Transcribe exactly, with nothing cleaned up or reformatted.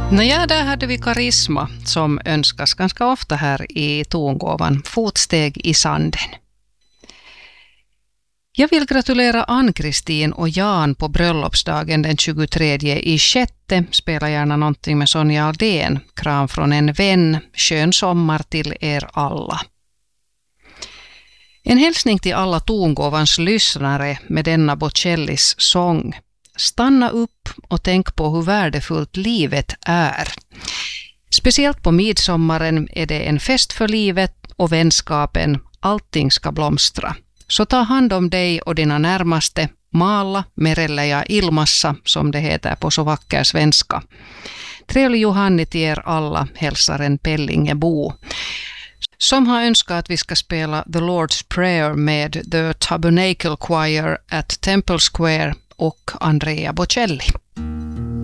Nåja, där hade vi Karisma som önskas ganska ofta här i tongåvan Fotsteg i sanden. Jag vill gratulera Ann-Kristin och Jan på bröllopsdagen den tjugotredje i sjätte. Spela gärna någonting med Sonja Aldén. Kram från en vän. Skön sommar till er alla. En hälsning till alla tongåvans lyssnare med denna Bocellis sång. Stanna upp och tänk på hur värdefullt livet är. Speciellt på midsommaren är det en fest för livet och vänskapen. Allting ska blomstra. Så ta hand om dig och dina närmaste. Maalla, merellä ja ilmassa, som det heter på så vacker svenska. Trevlig Johanni till er alla, hälsar en Pellingebo. Som har önskat att vi ska spela The Lord's Prayer med The Tabernacle Choir at Temple Square och Andrea Bocelli.